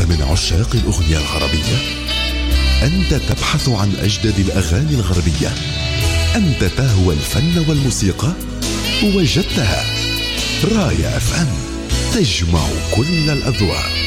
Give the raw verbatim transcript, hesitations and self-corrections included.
من عشاق الأغنية العربية؟ أنت تبحث عن أجدد الأغاني الغربية؟ أنت تهوى الفن والموسيقى؟ وجدتها. راية أف أم تجمع كل الأذواق.